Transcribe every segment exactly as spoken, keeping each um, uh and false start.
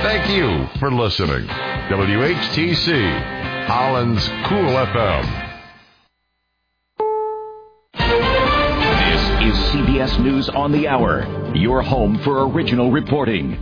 Thank you for listening. W H T C, Holland's Cool F M. This is C B S News on the Hour, your home for original reporting.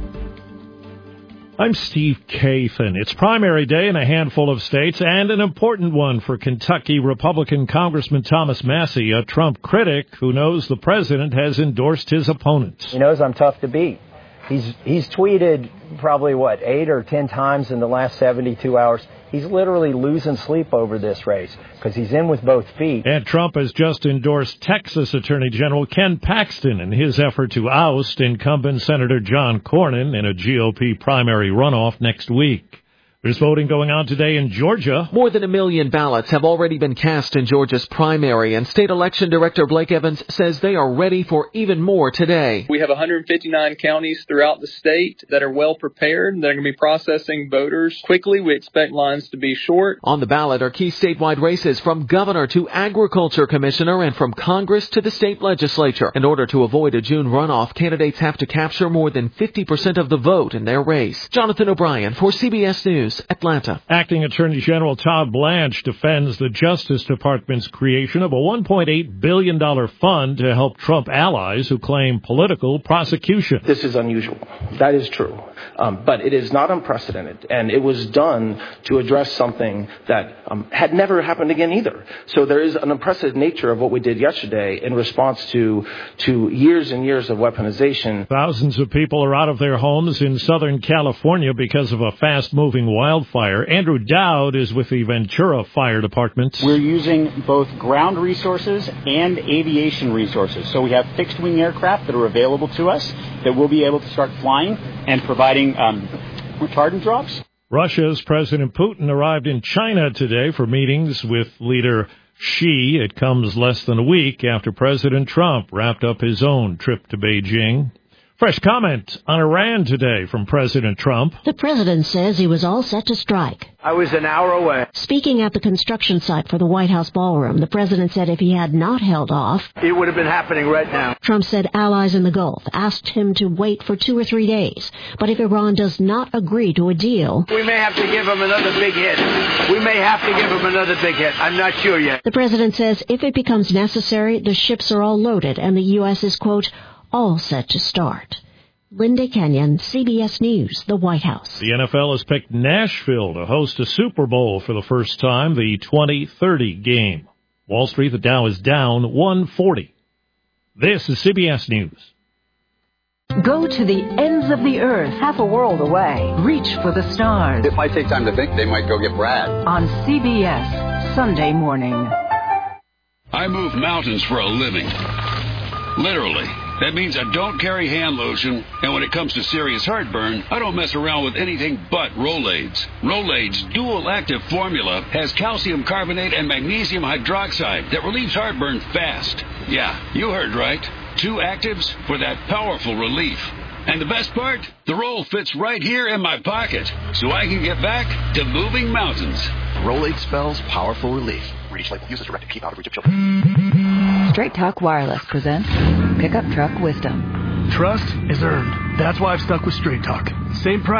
I'm Steve Kathan. It's primary day in a handful of states and an important one for Kentucky Republican Congressman Thomas Massie, a Trump critic who knows the president has endorsed his opponent. He knows I'm tough to beat. He's he's tweeted probably, what, eight or ten times in the last seventy-two hours. He's literally losing sleep over this race because he's in with both feet. And Trump has just endorsed Texas Attorney General Ken Paxton in his effort to oust incumbent Senator John Cornyn in a G O P primary runoff next week. There's voting going on today in Georgia. More than a million ballots have already been cast in Georgia's primary, and State Election Director Blake Evans says they are ready for even more today. We have one hundred fifty-nine counties throughout the state that are well prepared. They're going to be processing voters quickly. We expect lines to be short. On the ballot are key statewide races from governor to agriculture commissioner and from Congress to the state legislature. In order to avoid a June runoff, candidates have to capture more than fifty percent of the vote in their race. Jonathan O'Brien for C B S News, Atlanta. Acting Attorney General Todd Blanche defends the Justice Department's creation of a one point eight billion dollars fund to help Trump allies who claim political prosecution. This is unusual. That is true. Um, but it is not unprecedented, and it was done to address something that um, had never happened again either. So there is an unprecedented nature of what we did yesterday in response to to years and years of weaponization. Thousands of people are out of their homes in Southern California because of a fast-moving wildfire. Andrew Dowd is with the Ventura Fire Department. We're using both ground resources and aviation resources. So we have fixed-wing aircraft that are available to us that will be able to start flying and providing um, retardant drops. Russia's President Putin arrived in China today for meetings with leader Xi. It comes less than a week after President Trump wrapped up his own trip to Beijing. Fresh comment on Iran today from President Trump. The president says he was all set to strike. I was an hour away. Speaking at the construction site for the White House ballroom, the president said if he had not held off, it would have been happening right now. Trump said allies in the Gulf asked him to wait for two or three days. But if Iran does not agree to a deal, we may have to give him another big hit. We may have to give him another big hit. I'm not sure yet. The president says if it becomes necessary, the ships are all loaded and the U S is, quote, all set to start. Linda Kenyon, C B S News, the White House. The N F L has picked Nashville to host a Super Bowl for the first time, the twenty thirty game. Wall Street, the Dow is down one forty. This is C B S News. Go to the ends of the earth, half a world away. Reach for the stars. It might take time to think. They might go get Brad. On C B S, Sunday morning. I move mountains for a living. Literally. That means I don't carry hand lotion, and when it comes to serious heartburn, I don't mess around with anything but Rolaids. Rolaids' dual-active formula has calcium carbonate and magnesium hydroxide that relieves heartburn fast. Yeah, you heard right. Two actives for that powerful relief. And the best part? The roll fits right here in my pocket, so I can get back to moving mountains. Rolaids spells powerful relief. Reach label. Use as directed. Keep out of reach of children. Straight Talk Wireless presents Pickup Truck Wisdom. Trust is earned. That's why I've stuck with Straight Talk. Same price.